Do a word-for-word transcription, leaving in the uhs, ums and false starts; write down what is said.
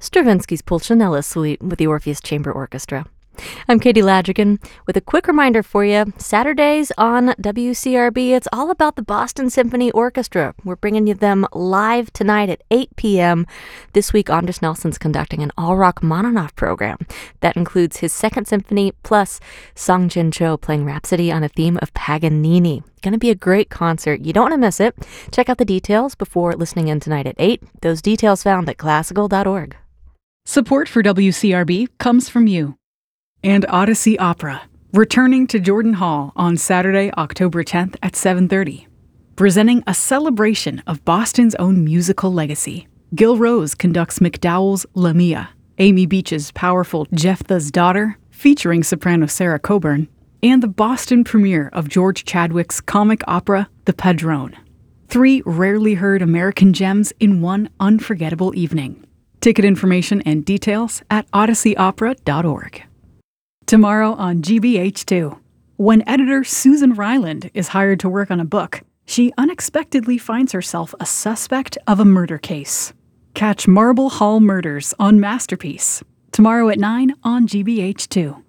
Stravinsky's Pulcinella Suite with the Orpheus Chamber Orchestra. I'm Katie Ladrigan with a quick reminder for you. Saturdays on W C R B, it's all about the Boston Symphony Orchestra. We're bringing you them live tonight at eight p.m. This week, Anders Nelson's conducting an all-rock Mononoff program. That includes his Second Symphony, plus Song Jin Cho playing Rhapsody on a theme of Paganini. Going to be a great concert. You don't want to miss it. Check out the details before listening in tonight at eight. Those details found at classical dot org. Support for W C R B comes from you. And Odyssey Opera, returning to Jordan Hall on Saturday, October tenth at seven thirty. Presenting a celebration of Boston's own musical legacy. Gil Rose conducts MacDowell's Lamia, Amy Beach's powerful Jephthah's Daughter, featuring soprano Sarah Coburn, and the Boston premiere of George Chadwick's comic opera, The Padrone. Three rarely heard American gems in one unforgettable evening. Ticket information and details at odyssey opera dot org. Tomorrow on G B H two, when editor Susan Ryland is hired to work on a book, she unexpectedly finds herself a suspect of a murder case. Catch Marble Hall Murders on Masterpiece, tomorrow at nine on G B H two.